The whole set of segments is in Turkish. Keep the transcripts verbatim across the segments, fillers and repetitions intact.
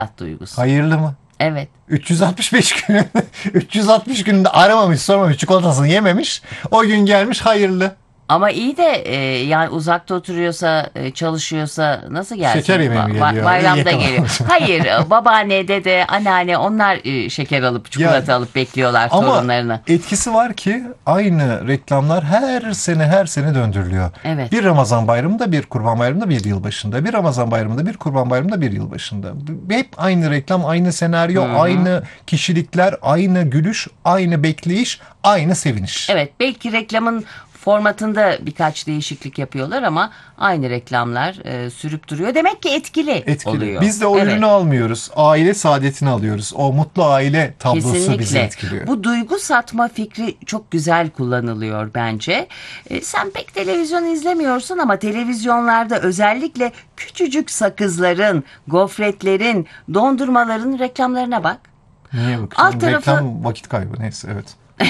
duygusu. Hayırlı mı? Evet. üç yüz altmış beş gün üç yüz altmış gününde aramamış, sormamış, çikolatasını yememiş. O gün gelmiş hayırlı. Ama iyi de e, yani uzakta oturuyorsa, e, çalışıyorsa nasıl gelsin? Şeker yemeye mi Ba- ba- geliyor? Bayramda Yakalamış. geliyor. Hayır, e, babaanne, dede, anneanne onlar e, şeker alıp çikolata Ya, alıp bekliyorlar Ama torunlarını. etkisi var ki aynı reklamlar her sene her sene döndürülüyor. Evet. Bir Ramazan bayramında, bir Kurban bayramında, bir yılbaşında. Bir Ramazan bayramında, bir Kurban bayramında, bir yılbaşında. Hep aynı reklam, aynı senaryo, Hı hı. aynı kişilikler, aynı gülüş, aynı bekleyiş, aynı seviniş. Evet, belki reklamın formatında birkaç değişiklik yapıyorlar ama aynı reklamlar e, sürüp duruyor. Demek ki etkili, Etkili. oluyor. Biz de o Evet. ürünü almıyoruz. Aile saadetini alıyoruz. O mutlu aile tablosu bizi Kesinlikle. etkiliyor. Bu duygu satma fikri çok güzel kullanılıyor bence. E, sen pek televizyon izlemiyorsun ama televizyonlarda özellikle küçücük sakızların, gofretlerin, dondurmaların reklamlarına bak. Niye bakıyorsun? Alt tarafı- Reklam vakit kaybı. Neyse, evet.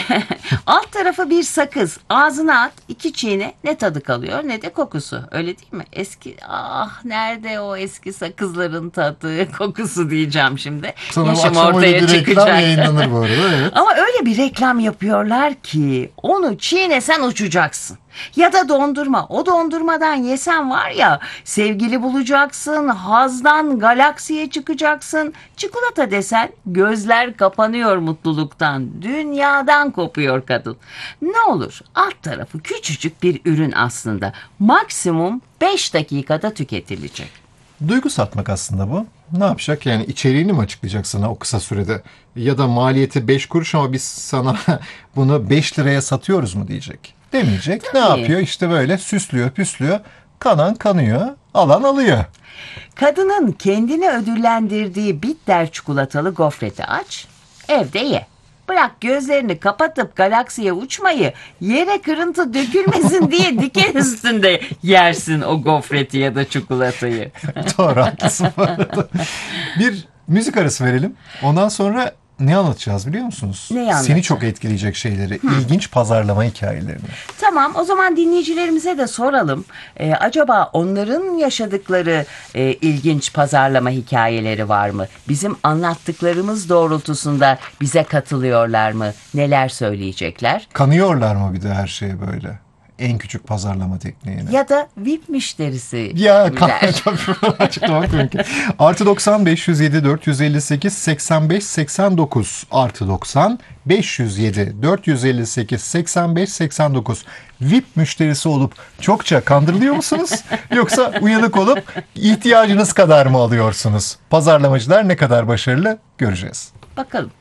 Alt tarafı bir sakız. Ağzına at, iki çiğne, ne tadı kalıyor ne de kokusu. Öyle değil mi? Eski, ah nerede o eski sakızların tadı, kokusu diyeceğim şimdi. Sanırım Yaşım akşam öyle ortaya bir reklam çıkacak. yayınlanır bu arada. Evet. Ama öyle bir reklam yapıyorlar ki onu çiğnesen uçacaksın. Ya da dondurma. O dondurmadan yesen var ya, sevgili bulacaksın, hazdan galaksiye çıkacaksın. Çikolata desen gözler kapanıyor mutluluktan. Dünyadan kopuyor kadın. Ne olur, alt tarafı küçücük bir ürün aslında. Maksimum beş dakikada tüketilecek. Duygu satmak aslında bu. Ne yapacak? Yani içeriğini mi açıklayacak sana o kısa sürede? Ya da maliyeti beş kuruş ama biz sana bunu beş liraya satıyoruz mu diyecek. Demeyecek. Ne Tabii. yapıyor? İşte böyle süslüyor, püslüyor. Kanan kanıyor, alan alıyor. Kadının kendini ödüllendirdiği bitter çikolatalı gofreti aç, evde ye. Bırak gözlerini kapatıp galaksiye uçmayı, yere kırıntı dökülmesin diye diken üstünde yersin o gofreti ya da çikolatayı. Doğru, haklısın bu arada. Bir müzik arası verelim. Ondan sonra ne anlatacağız biliyor musunuz? Neyi Seni anlatacağız? çok etkileyecek şeyleri, ilginç pazarlama hikayelerini. Tamam, o zaman dinleyicilerimize de soralım. Ee, acaba onların yaşadıkları e, ilginç pazarlama hikayeleri var mı? Bizim anlattıklarımız doğrultusunda bize katılıyorlar mı? Neler söyleyecekler? Kanıyorlar mı bir de her şeye böyle? En küçük pazarlama tekniğine. Ya da V I P müşterisi Ya kimler? kan- açıklamak mümkün. Artı doksan beş yüz yedi dört yüz elli sekiz seksen beş seksen dokuz artı doksan beş yüz yedi dört yüz elli sekiz seksen beş seksen dokuz. V I P müşterisi olup çokça kandırılıyor musunuz? Yoksa uyanık olup ihtiyacınız kadar mı alıyorsunuz? Pazarlamacılar ne kadar başarılı göreceğiz. Bakalım.